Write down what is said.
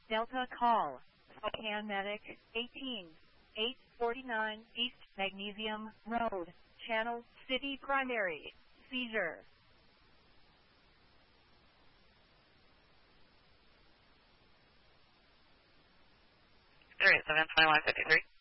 Delta call. Spokane Medic 18. 849 East Magnesium Road. Channel City Primary. Seizure. There is 72153.